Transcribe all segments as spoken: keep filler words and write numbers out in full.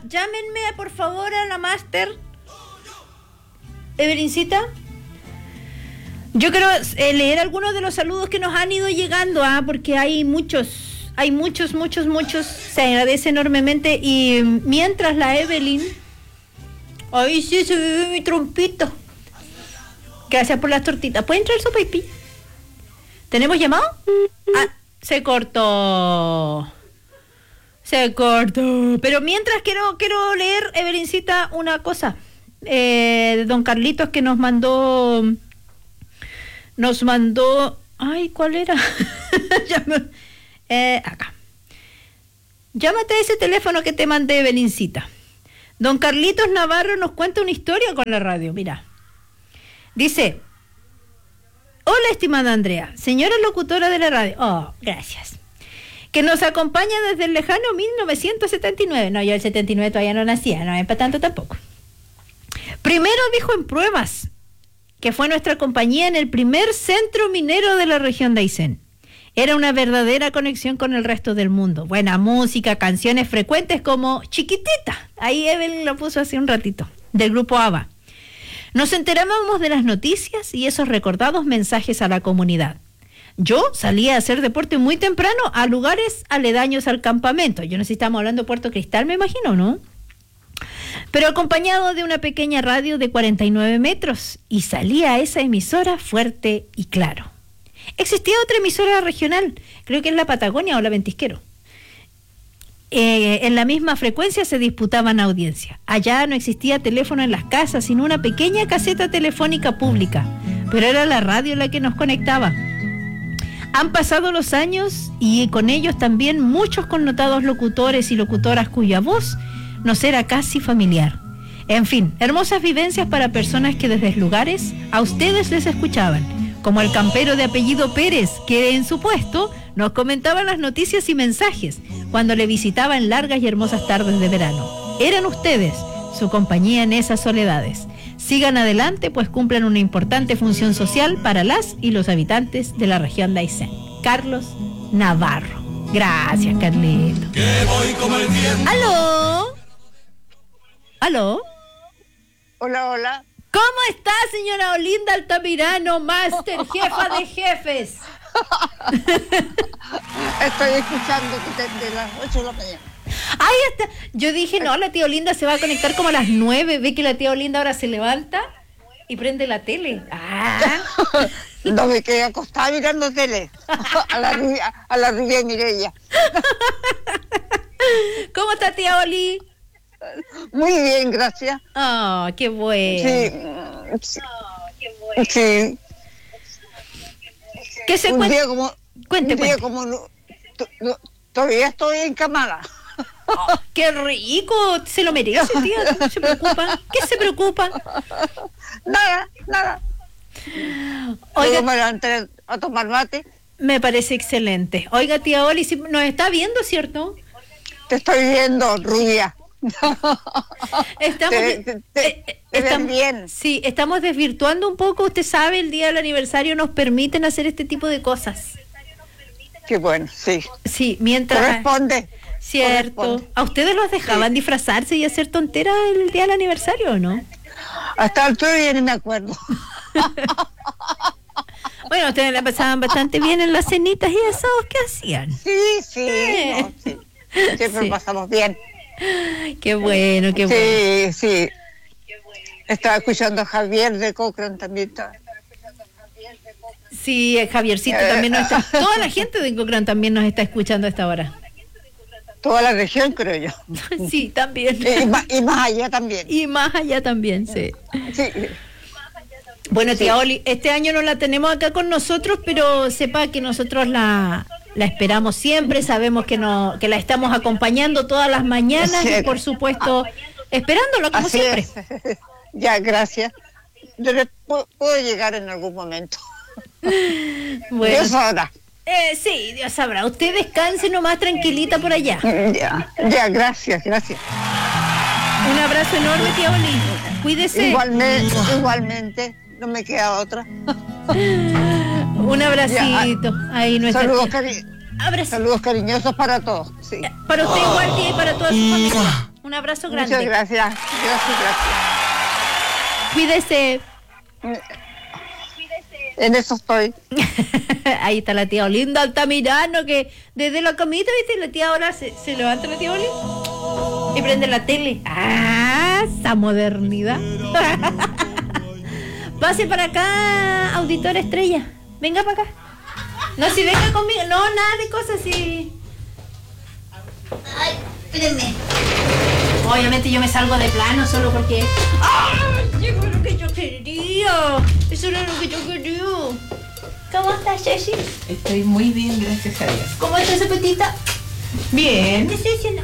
llámenme por favor a la máster. Evelincita. Yo quiero eh, leer algunos de los saludos que nos han ido llegando, ¿ah? Porque hay muchos, hay muchos, muchos, muchos. Se agradece enormemente. Y mientras la Evelyn... Ay, sí, se ve mi trompito. Gracias por las tortitas. ¿Puede entrar su pipí? ¿Tenemos llamado? Ah, se cortó. Se cortó. Pero mientras quiero, quiero leer, Evelincita, una cosa. Eh, de don Carlitos que nos mandó... Nos mandó... Ay, ¿cuál era? eh, acá. Llámate a ese teléfono que te mandé, Evelincita. Don Carlitos Navarro nos cuenta una historia con la radio, mira. Dice... Hola, estimada Andrea, señora locutora de la radio. Oh, gracias. Que nos acompaña desde el lejano mil novecientos setenta y nueve. No, yo el setenta y nueve todavía no nacía, no es para tanto tampoco. Primero dijo en pruebas... que fue nuestra compañía en el primer centro minero de la región de Aysén. Era una verdadera conexión con el resto del mundo. Buena música, canciones frecuentes como Chiquitita. Ahí Evelyn lo puso hace un ratito, del grupo ABBA. Nos enterábamos de las noticias y esos recordados mensajes a la comunidad. Yo salía a hacer deporte muy temprano a lugares aledaños al campamento. Yo no sé si estamos hablando de Puerto Cristal, me imagino, ¿no? Pero acompañado de una pequeña radio de cuarenta y nueve metros, y salía a esa emisora fuerte y claro. Existía otra emisora regional, creo que es la Patagonia o la Ventisquero. Eh, en la misma frecuencia se disputaban audiencia. Allá no existía teléfono en las casas, sino una pequeña caseta telefónica pública, pero era la radio la que nos conectaba. Han pasado los años y con ellos también muchos connotados locutores y locutoras cuya voz nos era casi familiar. En fin, hermosas vivencias para personas que desde lugares a ustedes les escuchaban, como el campero de apellido Pérez, que en su puesto nos comentaba las noticias y mensajes cuando le visitaba en largas y hermosas tardes de verano. Eran ustedes su compañía en esas soledades. Sigan adelante, pues cumplen una importante función social para las y los habitantes de la región de Aysén. Carlos Navarro. Gracias, Carlito. Que voy como el viento. ¿Aló? ¿Aló? Hola, hola. ¿Cómo está, señora Olinda Altamirano, máster, jefa de jefes? Estoy escuchando desde las ocho de la mañana. Ahí está. Yo dije, no, la tía Olinda se va a conectar como a las nueve. Ve que la tía Olinda ahora se levanta y prende la tele. Ah. No me quedé acostada mirando tele. A la rubia, a la rubia Mireia. ¿Cómo está, tía Oli? Muy bien, gracias. Ah, oh, qué bueno. Sí. Sí. Oh, qué bueno. Sí. ¿Qué se un cuenta? Día como, cuente, un día cuente. como no, to, no, todavía estoy encamada. Oh, ¡qué rico! Se lo merece, tía. No se preocupa. ¿Qué se preocupa? Nada, nada. Oiga, me levanté a tomar mate. Me parece excelente. Oiga, tía Oli, si nos está viendo, ¿cierto? Te estoy viendo, rubia. Estamos, te, te, te, eh, te estamos ven bien. Sí, estamos desvirtuando un poco. Usted sabe, el día del aniversario nos permiten hacer este tipo de cosas. Qué bueno, sí. Sí, mientras... Corresponde. Cierto. Corresponde. ¿A ustedes los dejaban Sí. disfrazarse y hacer tonteras el día del aniversario o no? Hasta el otro día no me acuerdo. Bueno, ustedes la pasaban bastante bien en las cenitas y eso, ¿qué hacían? Sí, sí, no, sí. Siempre Sí. pasamos bien. Qué bueno, qué bueno. Sí, sí. Estaba escuchando a Javier de Cochrane también. Estaba. Sí, Javiercito también nos está... Toda la gente de Cochrane también nos está escuchando a esta hora. Toda la región, creo yo. Sí, también. Y más, y más allá también. Y más allá también, sí. Sí. Bueno, tía Sí. Oli, este año no la tenemos acá con nosotros, pero sepa que nosotros la, la esperamos siempre, sabemos que, no, que la estamos acompañando todas las mañanas Sí. y por supuesto esperándola como Así siempre. es. Ya, gracias. Yo le puedo, puedo llegar en algún momento. Bueno, Dios sabrá. eh, sí, Dios sabrá. Usted descanse nomás tranquilita por allá. Ya, ya, gracias, gracias. Un abrazo enorme, tía Oli. Cuídese. Igualmente, igualmente, no me queda otra. Un abracito. Ahí nuestra Saludos, tía. cari Abrazo. saludos cariñosos para todos. Sí. Para usted igual, tía, y para toda su familia. Un Un abrazo grande. Muchas gracias. Gracias, gracias. Cuídese. En eso estoy. Ahí está la tía Olinda Altamirano, que desde la camita, ¿viste? La tía ahora se, se levanta la tía Oli y prende la tele. ¡Ah! Esa modernidad. Pase para acá, auditora estrella. Venga para acá. No, si venga conmigo. No, nada de cosas así. Ay, espérenme. Obviamente yo me salgo de plano solo porque... ¡ay! Llegó lo que yo quería. Eso era lo que yo quería. ¿Cómo estás, Ceci? Estoy muy bien, gracias a Dios. ¿Cómo está su petita? Bien. ¿Qué estoy diciendo?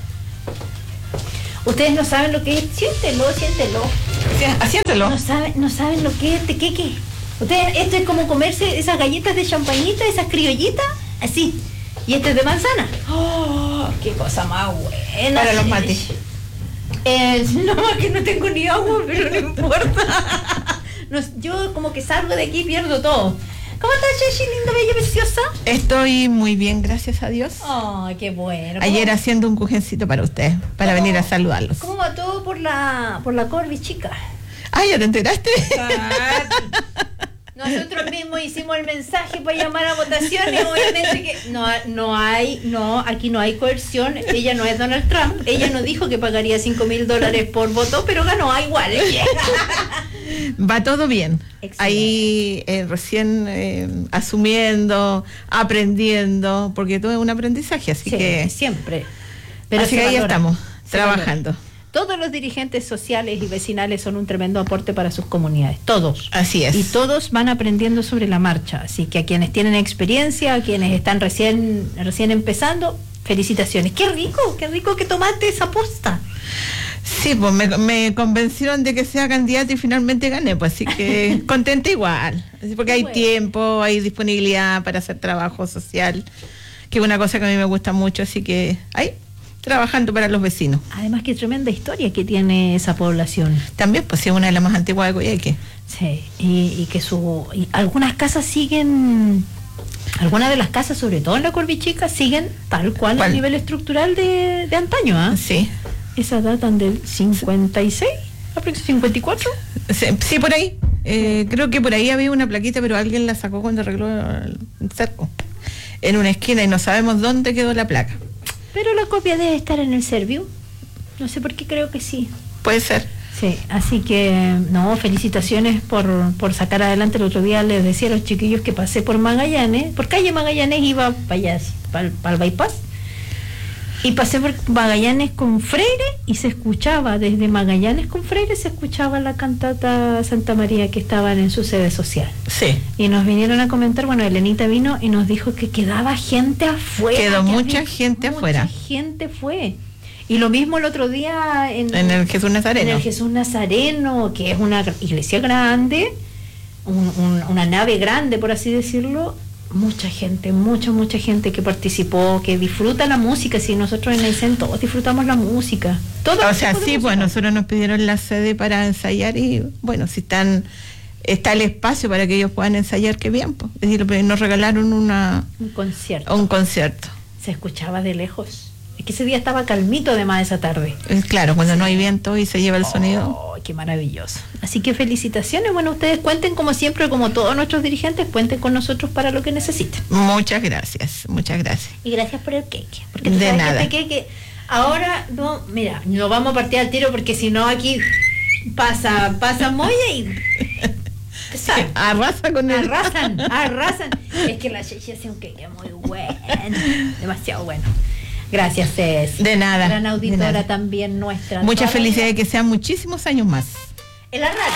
Ustedes no saben lo que es. Siéntelo, siéntelo. Sí, asiéntelo. No saben, no saben lo que es tequeque. Ustedes, esto es como comerse esas galletas de champañita, esas criollitas, así. Y este es de manzana. ¡Oh! ¡Qué cosa más buena! Para los mates. Eh, no, que no tengo ni agua, pero no importa. No, yo como que salgo de aquí y pierdo todo. ¿Cómo estás, Chechi, linda, bella, preciosa? Estoy muy bien, gracias a Dios. ¡Ay, qué bueno! Ayer haciendo un cujencito para usted, para ¿Cómo? venir a saludarlos. ¿Cómo va todo por la por la Corby, chica? Ah, ¿ya te enteraste? Nosotros mismos hicimos el mensaje para llamar a votaciones, obviamente que no, no hay, no, aquí no hay coerción, ella no es Donald Trump, ella no dijo que pagaría cinco mil dólares por voto, pero ganó igual. Va todo bien. Excelente. Ahí eh, recién eh, asumiendo, aprendiendo, porque todo es un aprendizaje, así Sí, que... siempre. Pero así se que ahí valora, estamos, se trabajando. valora. Todos los dirigentes sociales y vecinales son un tremendo aporte para sus comunidades, todos. Así es. Y todos van aprendiendo sobre la marcha, así que a quienes tienen experiencia, a quienes están recién, recién empezando, felicitaciones. ¡Qué rico! ¡Qué rico que tomaste esa posta! Sí, pues me, me convencieron de que sea candidato y finalmente gané, pues así que contenta igual. Así porque hay Bueno. tiempo, hay disponibilidad para hacer trabajo social, que es una cosa que a mí me gusta mucho, así que ahí, trabajando para los vecinos. Además, qué tremenda historia que tiene esa población. También, pues sí, es una de las más antiguas de Coyhaique. Sí, y, y que su y algunas casas siguen, algunas de las casas, sobre todo en la Corbichica, siguen tal cual ¿Cuál? el nivel estructural de, de antaño, ¿ah? Sí. Esas datan del cincuenta y seis, aproximadamente cincuenta y cuatro. Sí, sí, por ahí. Eh, creo que por ahí había una plaquita, pero alguien la sacó cuando arregló el cerco. En una esquina y no sabemos dónde quedó la placa. Pero la copia debe estar en el Serviu. No sé por qué, creo que sí. Puede ser. Sí, así que, no, felicitaciones por, por sacar adelante. El otro día les decía a los chiquillos que pasé por Magallanes, por calle Magallanes iba para allá, para, para el bypass. Y pasé por Magallanes con Freire y se escuchaba, desde Magallanes con Freire se escuchaba la cantata Santa María que estaban en su sede social. Sí. Y nos vinieron a comentar, bueno, Elenita vino y nos dijo que quedaba gente afuera. Quedó que mucha había- gente afuera. Mucha gente fue. Y lo mismo el otro día en, En el Jesús Nazareno. en el Jesús Nazareno, que es una iglesia grande, un- un- una nave grande, por así decirlo. Mucha gente, mucha, mucha gente que participó, que disfruta la música. Si nosotros en el centro todos disfrutamos la música. Todo O sea, sí, pues nosotros nos pidieron la sede para ensayar y bueno, si están está el espacio para que ellos puedan ensayar, qué bien. Pues. Es decir, nos regalaron una Un concierto. un concierto. Se escuchaba de lejos. Es que ese día estaba calmito además esa tarde. Es claro, cuando no hay viento y se lleva el sonido. Oh, qué maravilloso. Así que felicitaciones. Bueno, ustedes cuenten como siempre, como todos nuestros dirigentes, cuenten con nosotros para lo que necesiten. Muchas gracias, muchas gracias. Y gracias por el queque. Porque tú De sabes que nada. este queque, ahora, no, mira, no vamos a partir al tiro porque si no aquí pasa, pasa molla y... ¿sabes? Arrasa con el... Arrasan, arrasan. Es que la Chechi hace un queque muy bueno, demasiado bueno. Gracias, Cés. De nada, Gran de auditora nada. también nuestra. Muchas Toda la felicidades, vida que sean muchísimos años más. En la radio.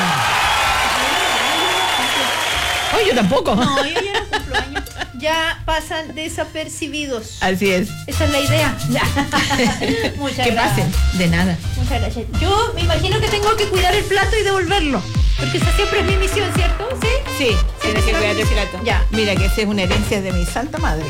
Oh, yo tampoco. No, yo ya no cumplo años. Ya pasan desapercibidos. Así es. Esa es la idea. Ya. Muchas Que gracias. pasen, de nada. Muchas gracias. Yo me imagino que tengo que cuidar el plato y devolverlo. Porque esa siempre es mi misión, ¿cierto? ¿Sí? Sí, tienes que cuidar el plato. Ya. Mira que esa es una herencia de mi santa madre.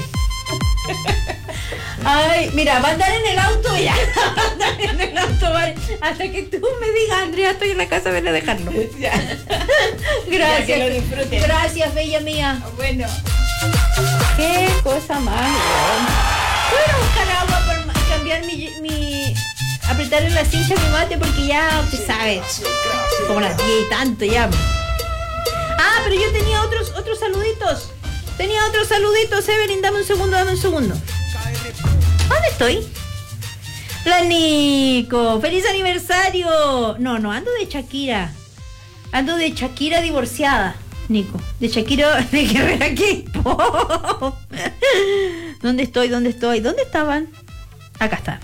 Ay, mira, va a andar en el auto ya. Va a andar en el auto, vale. Hasta que tú me digas, Andrea, estoy en la casa, ven a dejarlo. Ya. Gracias. Ya que lo disfruten. Gracias, bella mía. Bueno. Qué cosa más. Voy a ir a buscar agua para cambiar mi, mi quitarle la cincha a mi mate porque ya, usted sabe, como las diez y tanto ya. Ah, pero yo tenía otros, otros saluditos. Tenía otros saluditos, Evelyn, dame un segundo, dame un segundo. ¿Dónde estoy? La Nico, feliz aniversario. No, no, ando de Shakira. Ando de Shakira divorciada, Nico. De Shakira de Guerrera K-pop. ¿Dónde estoy? ¿Dónde estoy? ¿Dónde estaban? Acá está.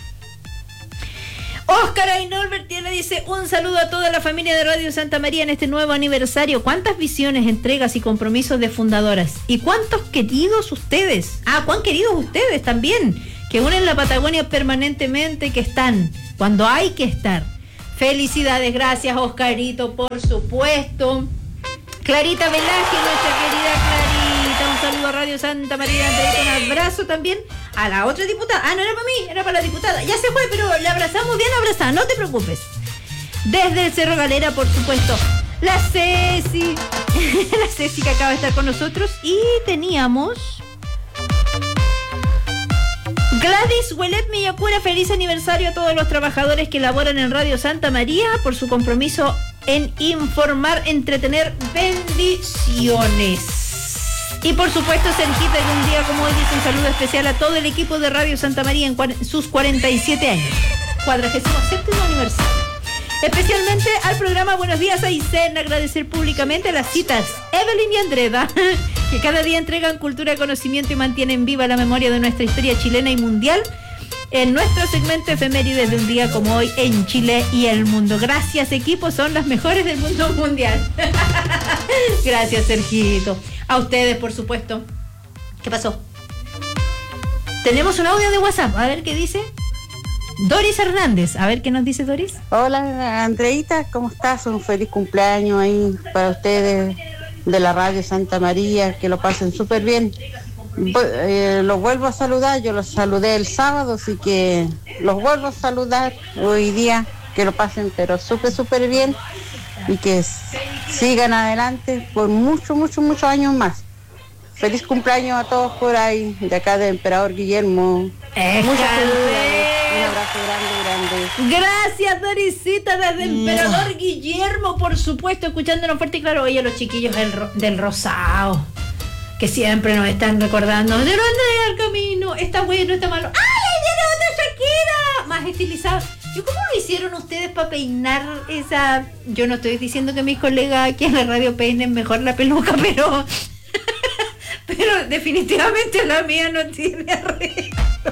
Óscar Ainolbert le dice un saludo a toda la familia de Radio Santa María en este nuevo aniversario. ¿Cuántas visiones, entregas y compromisos de fundadoras? ¿Y cuántos queridos ustedes? Ah, ¿cuán queridos ustedes también? Que unen la Patagonia permanentemente, que están cuando hay que estar. Felicidades, gracias Oscarito, por supuesto. Clarita Velázquez, nuestra querida Clarita, un saludo a Radio Santa María, un abrazo también a la otra diputada. Ah, no era para mí, era para la diputada. Ya se fue, pero la abrazamos bien abrazada, no te preocupes. Desde el Cerro Galera, por supuesto, la Ceci, la Ceci que acaba de estar con nosotros. Y teníamos Gladys Huelet Miyakura, feliz aniversario a todos los trabajadores que laboran en Radio Santa María por su compromiso en informar, entretener, bendiciones. Y por supuesto, Sergita, en un día como hoy dice un saludo especial a todo el equipo de Radio Santa María en cuar- sus cuarenta y siete años, cuadragésimo séptimo aniversario. Especialmente al programa Buenos Días Aysén, agradecer públicamente las citas Evelyn y Andreda, que cada día entregan cultura, conocimiento y mantienen viva la memoria de nuestra historia chilena y mundial en nuestro segmento efemérides de un día como hoy en Chile y el mundo. Gracias, equipo, son las mejores del mundo mundial. Gracias, Sergito. A ustedes, por supuesto. ¿Qué pasó? Tenemos un audio de WhatsApp, a ver qué dice Doris Hernández. A ver qué nos dice Doris. Hola, Andreita, ¿cómo estás? Un feliz cumpleaños ahí para ustedes de la Radio Santa María, que lo pasen súper bien. Eh, los vuelvo a saludar, yo los saludé el sábado, así que los vuelvo a saludar hoy día, que lo pasen pero súper, súper bien y que sigan adelante por muchos, muchos, muchos años más. Feliz cumpleaños a todos por ahí, de acá de Emperador Guillermo. Muchas felicidades. Un abrazo grande, grande. Gracias, Dorisita, desde Emperador Guillermo, por supuesto, escuchándonos fuerte y claro. Oye, los chiquillos del, ro- del Rosao, que siempre nos están recordando, de no andar al camino, está bueno, está malo. ¡Ay, viene otra Shakira! Más estilizado. ¿Y cómo lo hicieron ustedes para peinar esa? Yo no estoy diciendo que mis colegas aquí en la radio peinen mejor la peluca, pero pero definitivamente la mía no tiene arreglo.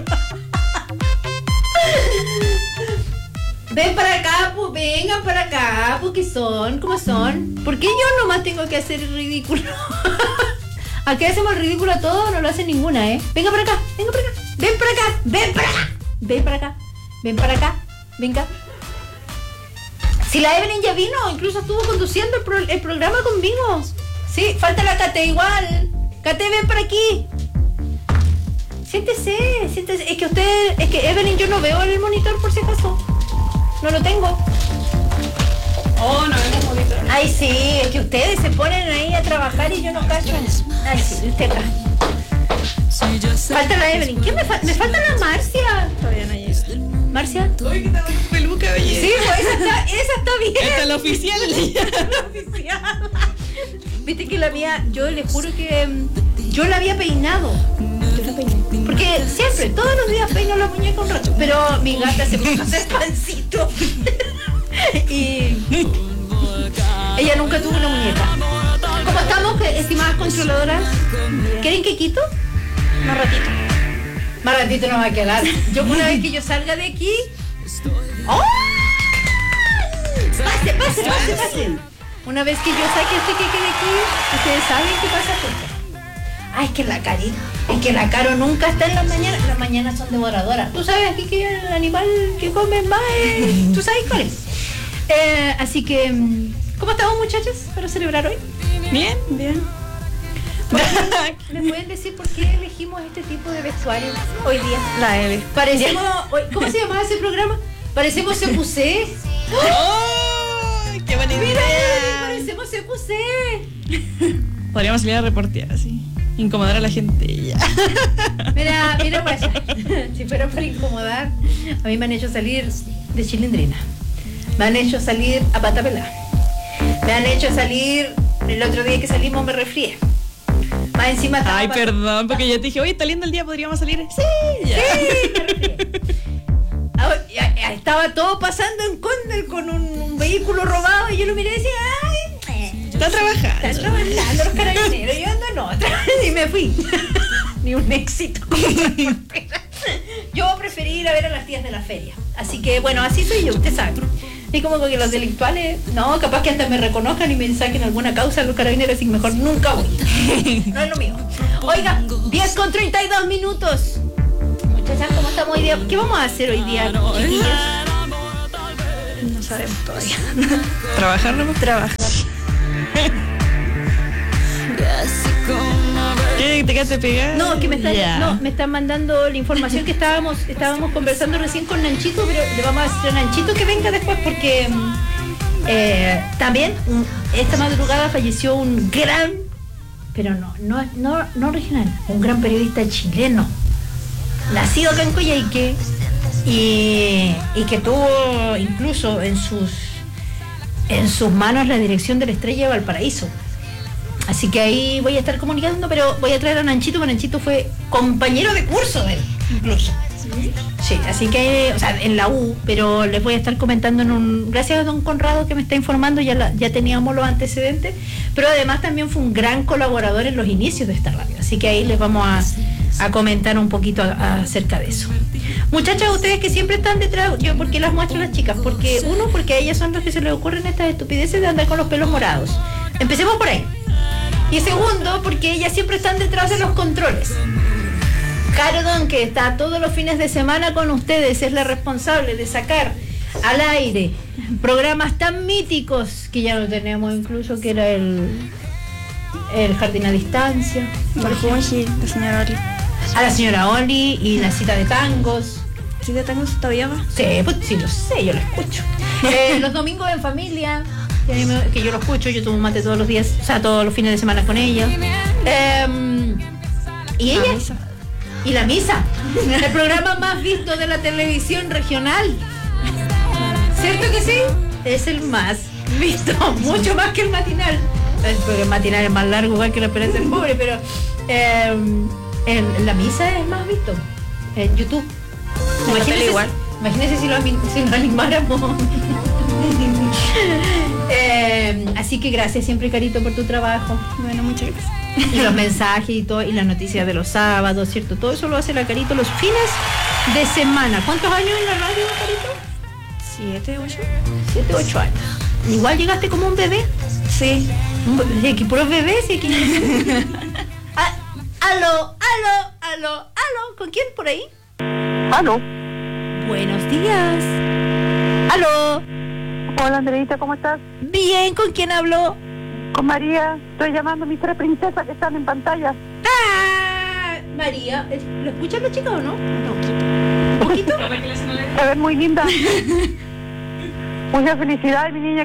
Ven para acá, pues vengan para acá, porque son como son. ¿Por qué yo nomás tengo que hacer el ridículo? Aquí hacemos el ridículo a todos, no lo hace ninguna, ¿eh? Venga para acá, venga para acá, ven para acá, ven para acá, ven para acá, ven para acá, venga. Si la Evelyn ya vino, incluso estuvo conduciendo el, pro- el programa conmigo. Sí, falta la Cate igual. Cate, ven para aquí. Siéntese, siéntese. Es que usted, es que Evelyn, yo no veo el monitor por si acaso. No lo tengo. Oh, no vemos monitor. Ay, sí, es que ustedes se ponen ahí a trabajar y yo no cacho. Ay, sí, usted acá. Falta la Evelyn. ¿Quién me falta? Me falta la Marcia. Todavía no llega. ¿Marcia? Uy, que está con tu peluca, oye. Sí, pues esa está, esa está bien. Esta es la oficial. La oficial. Viste que la mía, yo le juro que mm, yo la había peinado. Yo la peiné. Porque siempre, todos los días peino la muñeca un rato. Pero mi gata se puso a hacer pancito. Y ella nunca tuvo una muñeca. ¿Cómo estamos, estimadas controladoras? ¿Quieren que quito? Más ratito. Más ratito nos va a quedar. Yo una vez que yo salga de aquí. ¡Oh! Pase, pase, pase, pase. Una vez que yo saque este que quede aquí, ustedes saben qué pasa. Ay, es que la carita, es que la Caro nunca está en las mañanas. Las mañanas son devoradoras. Tú sabes aquí que el animal que come más es, tú sabes cuál es. Eh, así que, ¿cómo estamos, muchachos, para celebrar hoy? Bien, bien. ¿Me pueden decir por qué elegimos este tipo de vestuario hoy día? La Eve. Parecemos, ¿cómo se llamaba ese programa? Parecemos C Q C. ¡Oh! ¡Qué buena Mira, idea! parecemos C Q C. Podríamos salir a reportear así. incomodar a la gente. Ya. Mira, mira, pues, si fuera para incomodar, a mí me han hecho salir de Chilindrina, me han hecho salir a pata pelada, me han hecho salir, el otro día que salimos me resfrié. Más encima estaba Ay, para... perdón, porque yo te dije, oye, está lindo el día, ¿podríamos salir? Sí, ya. Sí, me resfrié. Ahora, ya- ya estaba todo pasando en Condel con un, un vehículo robado y yo lo miré y decía, ay, eh, Está trabajando. están trabajando los carabineros, yo ando en otra. Y me fui. Ni un éxito. Yo preferí ir a ver a las tías de la feria. Así que, bueno, así soy yo, usted sabe. Y como que los delictuales, no, capaz que hasta me reconozcan y me saquen alguna causa los carabineros y mejor nunca voy. No es lo mío. Oiga, diez con treinta y dos minutos. Muchachas, ¿cómo estamos hoy día? ¿Qué vamos a hacer hoy día, chiquillas? No sabemos todavía. Trabajar, no trabajar. ¿Qué? ¿Te quedaste pegada? No, que me están, Ya. no, me están mandando la información que estábamos, estábamos conversando recién con Nanchito, pero le vamos a decir a Nanchito que venga después porque mm, eh, también mm, esta madrugada falleció un gran, pero no, no, no, no regional, un gran periodista chileno, nacido acá en Coyhaique y, y que tuvo incluso en sus en sus manos la dirección de la Estrella de Valparaíso. Así que ahí voy a estar comunicando, pero voy a traer a Nanchito, porque Nanchito fue compañero de curso de él, incluso. Sí, así que, o sea, en la U, pero les voy a estar comentando en un... Gracias a don Conrado que me está informando, ya, la- ya teníamos los antecedentes, pero además también fue un gran colaborador en los inicios de esta radio, así que ahí les vamos a, a comentar un poquito a- a- acerca de eso. Muchachas, ustedes que siempre están detrás, yo porque las muestro a las chicas, porque uno, porque a ellas son los que se les ocurren estas estupideces de andar con los pelos morados. Empecemos por ahí. Y segundo, porque ellas siempre están detrás de los controles. Carodon, que está todos los fines de semana con ustedes, es la responsable de sacar al aire programas tan míticos que ya no tenemos, incluso que era el, el Jardín a Distancia, Marfungi, la señora Oli. a la señora Oli y la cita de tangos. ¿Sí de tangos todavía va? Sí, pues sí lo sé, yo lo escucho. Eh, los domingos en familia, que, a mí me- que yo lo escucho, yo tomo mate todos los días, o sea, todos los fines de semana con ella. Eh, y ella, La misa. y la misa, el programa más visto de la televisión regional. ¿Cierto que sí? Es el más visto, mucho más que el matinal. Porque el matinal es más largo, igual que la esperanza del pobre, pero eh, el- la misa es más visto en YouTube. En la tele igual. Imagínense si lo, ami- si lo animáramos. Eh, así que gracias siempre, Carito, por tu trabajo. Bueno, muchas gracias. Y los mensajes y todo, y las noticias de los sábados, ¿cierto? Todo eso lo hace la Carito los fines de semana. ¿Cuántos años en la radio, Carito? ¿Siete, ocho? Siete, ocho años. Igual llegaste como un bebé. Sí. De aquí puros bebés y aquí. Ah, aló, aló, aló, aló. ¿Con quién por ahí? Aló. Buenos días. Aló. Hola, Andreita, ¿cómo estás? Bien, ¿con quién hablo? Con María. Estoy llamando a mis tres princesas que están en pantalla. Ah, María. ¿Lo escuchan los chicos o no? ¿Un poquito? Se ven muy lindas. Muchas felicidades, mi niña